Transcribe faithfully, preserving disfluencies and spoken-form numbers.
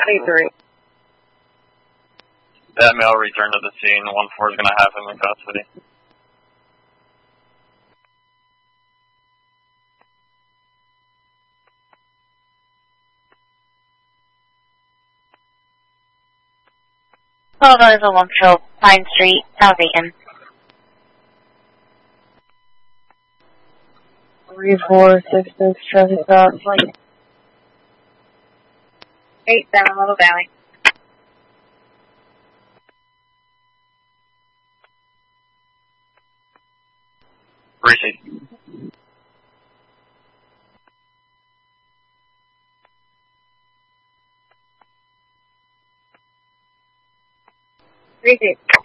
three. That male returned to the scene. one four is going to have him in custody. twelve is a one kill, Pine Street, South Aiton. three four six six, traffic stop. eight seven, Little Valley. Receipt. Receipt.